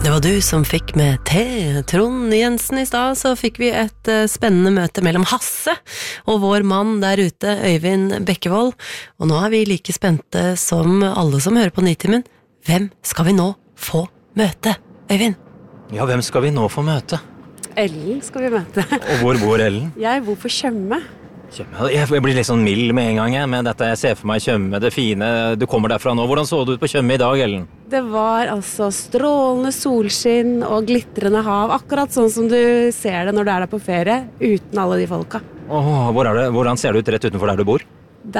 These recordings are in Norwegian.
Det var du som fikk med Trond Jensen I stad, så fikk vi et spennende møte mellom Hasse og vår mann der ute, Øyvind Bekkevold. Og nå vi like spente som alle som hører på Nitimen. Hvem skal vi nå få møte, Øyvind? Ja, hvem skal vi nå få møte? Ellen skal vi møte. Og hvor bor Ellen? Jeg bor på Tjøme. Jeg blir litt sånn mild med en gang med dette. Jeg ser for meg Tjøme, det fine. Du kommer derfra nå. Hvordan så du ut på Tjøme I dag, Ellen? Det var altså strålende solskinn og glitrende hav, akkurat sånn som du ser det når du der på ferie, uten alle de folka. Hvordan ser det ut rett utenfor der du bor?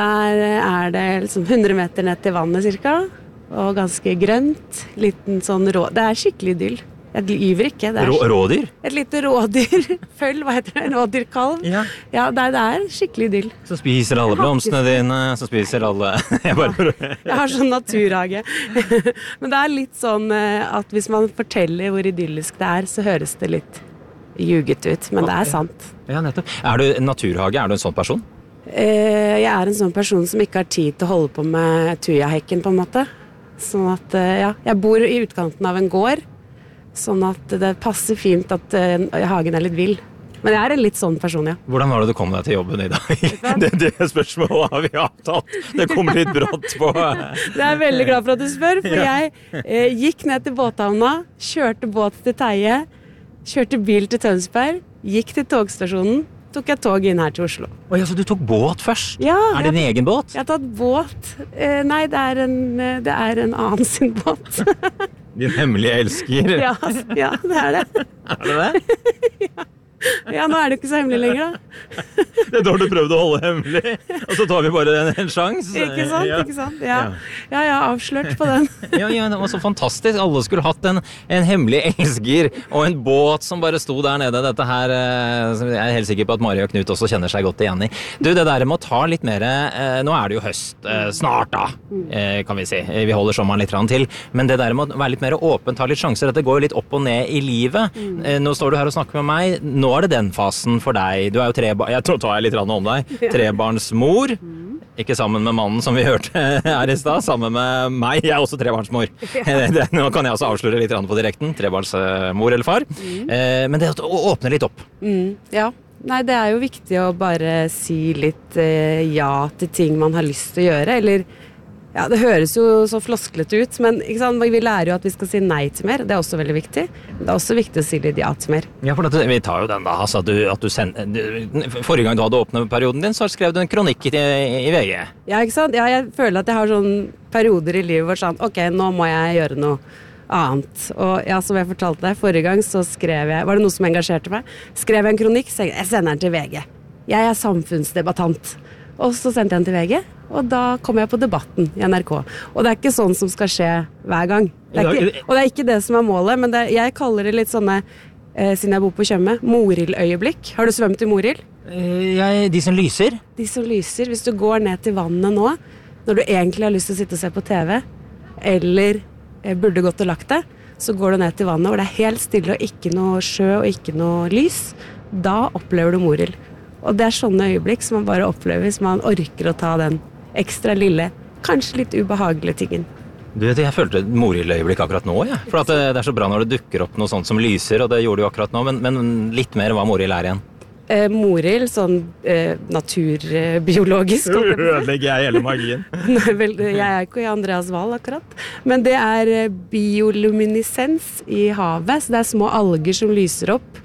Der det liksom 100 meter ned til vannet cirka, og ganske grønt, liten sånn det skikkelig idyll. Jeg lyver ikke. Rådyr? Et lite rådyr. Følg, hva heter det? En rådyrkalv. Ja, det skikkelig idyll. Så spiser alle blomstene dine, så spiser alle... Jeg har sånn naturhage. Men det litt sånn at hvis man forteller hvor idyllisk det så høres det litt ljuget ut. Men det sant. Ja, nettopp. Du en naturhage? Du en sånn person? Jeg en sånn person som ikke har tid til å holde på med tujahekken, på en måte. Sånn at, jeg bor I utkanten av en gård, sånn at det passer fint at hagen litt vill. Men jeg en litt sånn person, ja. Hvordan var det du kom deg til jobben I dag? Det spørsmålet har vi avtalt. Det kom litt brått på. Det veldig glad for at du spør, for jeg gikk ned til båthavna, kjørte båt til Teie, kjørte bil til Tønsberg, gikk til togstasjonen, tok jeg tog inn her til Oslo. Så du tok båt først? Ja. Det din egen båt? Jeg har tatt båt. Nei, det en annen sin båt. Din hemmelige elsker? Ja, det det. Det det? Ja, nå det ikke så hemmelig lenger da. Det da du prøvde å holde hemmelig, og så tar vi bare en sjans. Ikke sant? Ja, jeg har avslørt på den. Ja, det var så fantastisk. Alle skulle hatt en hemmelig elsker, og en båt som bare sto der nede. Dette her, jeg helt sikker på at Mari og Knut også kjenner seg godt igjen I. Du, det der med å ta litt mer, nå det jo høst, snart da, kan vi si. Vi holder sommeren litt til, men det der med å være litt mer åpen, ta litt sjanser, dette går jo litt opp og ned I livet. Nå står du her og snakker med meg, nå det den fasen for deg. Du jo jeg tar jeg litt om deg. Trebarnsmor. Ikke sammen med mannen som vi hørte her I sted, sammen med meg. Jeg også trebarnsmor. Nå kan jeg også avsløre litt på direkten. Trebarnsmor eller far. Men det å åpne litt opp. Ja. Nei, det jo viktig å bare si litt ja til ting man har lyst til å gjøre, eller ja, det høres jo så flosklete ut, men ikke sant? Vi lærer jo at vi skal si nei til mer. Det også veldig viktig. Det også viktig å si litt ja til mer. Ja, for vi tar jo den da, altså at du forrige gang du hadde åpnet perioden din, så skrev du en kronikk I VG. Ja, ikke sant? Ja, jeg føler at jeg har sånn perioder I livet hvor sånn, ok, nå må jeg gjøre noe annet. Og ja, som jeg fortalte deg, forrige gang så skrev jeg, var det noe som engasjerte meg? Skrev jeg en kronikk, så jeg sender den til VG. Jeg samfunnsdebattant. Og så sendte jeg den til VG, og da kom jeg på debatten I NRK. Og det ikke sånn som skal skje hver gang. Og det ikke det som målet, men jeg kaller det litt sånne, siden jeg bor på Tjøme, Morild-øyeblikk. Har du svømt I Morild? De som lyser. De som lyser. Hvis du går ned til vannet nå, når du egentlig har lyst til å sitte og se på TV, eller burde gått og lagt deg, så går du ned til vannet, og det helt stille, og ikke noe sjø, og ikke noe lys. Da opplever du Morild. Og det sånne øyeblikk som man bare opplever hvis man orker å ta den ekstra lille, kanskje litt ubehagelige tingen. Du vet, jeg følte et Morild-øyeblikk akkurat nå, ja. For at det så bra når det dukker opp noe sånt som lyser, og det gjorde det jo akkurat nå, men litt mer hva Morild igjen. Morild, sånn naturbiologisk. Nå ødelegger jeg hele magien. Nei, vel, jeg ikke I Andreas Wahl akkurat. Men det bioluminescens I havet, så det små alger som lyser opp.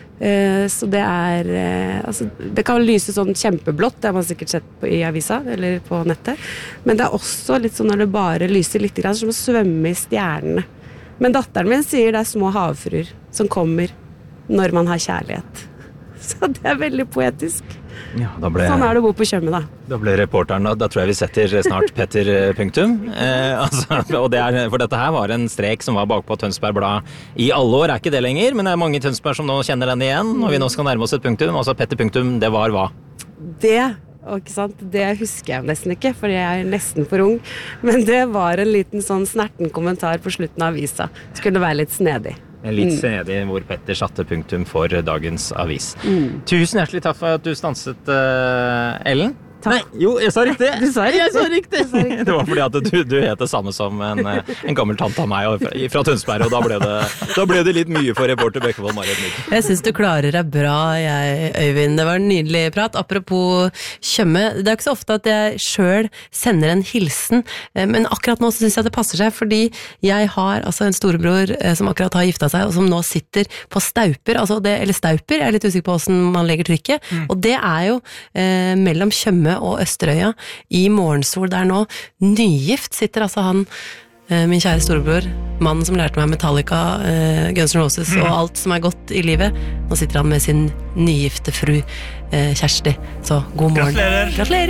Så det altså, det kan lyse sånn kjempeblått, det har man sikkert sett I avisa eller på nettet, men det også litt sånn når det bare lyser litt grann, som å svømme I stjernene. Men datteren min sier det små havfruer som kommer når man har kjærlighet. Så det veldig poetisk. Ja, sånn det å bo på Tjøme da. Da ble reporteren, da tror jeg vi setter snart Petter punktum. Og for dette her var en strek som var bak på Tønsberg Blad I alle år, ikke det lenger, men det mange I Tønsberg som nå kjenner den igjen, og vi nå skal nærme oss et punktum, altså Petter punktum, det var hva? Ikke sant? Det husker jeg nesten ikke, for jeg nesten for ung, men det var en liten sånn snerten kommentar på slutten av avisa. Det skulle være litt snedig. En litt snedig hvor Petter satte punktum for dagens avis. Tusen hjertelig takk for at du stanset, Ellen. Nei, jo, jeg sa riktig. Du sa riktig. Jeg sa riktig. Det var fordi at du het det samme som en gammel tante av meg fra Tønsberg, og da ble det litt mye for reporter Bekkevold Marit Mygg. Jeg synes du klarer deg bra, Øyvind. Det var en nydelig prat. Apropos Tjøme, det er jo ikke så ofte at jeg selv sender en hilsen, men akkurat nå så synes jeg at det passer seg, fordi jeg har altså en storebror som akkurat har gifta seg, og som nå sitter på stauper, eller stauper, jeg er litt usikker på hvordan man legger trykket, og det er jo mellom Tjøme og Østerøya i morgensol der nå. Nygift sitter altså han, min kjære storebror, mannen som lærte meg Metallica, Guns N' Roses og alt som er godt i livet. Nå sitter han med sin nygifte fru Kjersti. Så god morgen. Gratulerer. Gratulerer.